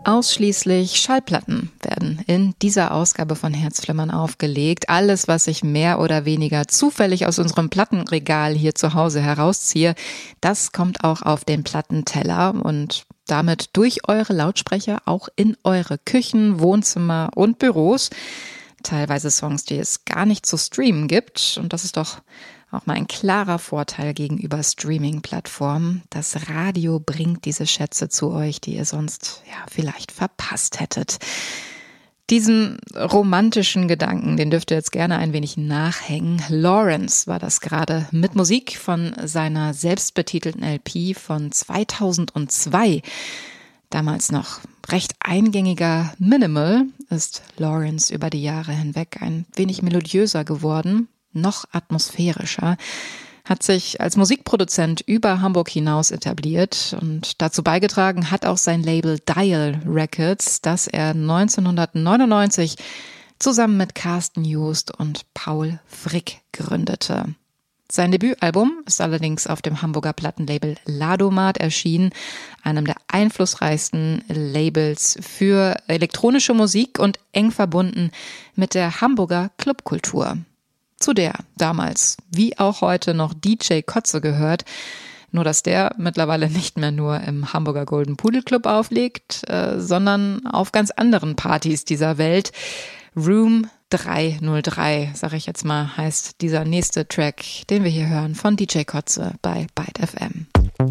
Ausschließlich Schallplatten werden in dieser Ausgabe von Herzflimmern aufgelegt. Alles, was ich mehr oder weniger zufällig aus unserem Plattenregal hier zu Hause herausziehe, das kommt auch auf den Plattenteller und damit durch eure Lautsprecher auch in eure Küchen, Wohnzimmer und Büros. Teilweise Songs, die es gar nicht zu streamen gibt. Und das ist doch auch mal ein klarer Vorteil gegenüber Streaming-Plattformen. Das Radio bringt diese Schätze zu euch, die ihr sonst vielleicht verpasst hättet. Diesen romantischen Gedanken, den dürft ihr jetzt gerne ein wenig nachhängen. Lawrence war das gerade mit Musik von seiner selbstbetitelten LP von 2002. Damals noch recht eingängiger Minimal ist Lawrence über die Jahre hinweg ein wenig melodiöser geworden, noch atmosphärischer, hat sich als Musikproduzent über Hamburg hinaus etabliert und dazu beigetragen hat auch sein Label Dial Records, das er 1999 zusammen mit Carsten Just und Paul Frick gründete. Sein Debütalbum ist allerdings auf dem Hamburger Plattenlabel Ladomat erschienen, einem der einflussreichsten Labels für elektronische Musik und eng verbunden mit der Hamburger Clubkultur, zu der damals wie auch heute noch DJ Kotze gehört, nur dass der mittlerweile nicht mehr nur im Hamburger Golden Pudel Club auflegt, sondern auf ganz anderen Partys dieser Welt. Room 303, sag ich jetzt mal, heißt dieser nächste Track, den wir hier hören von DJ Kotze bei Byte FM.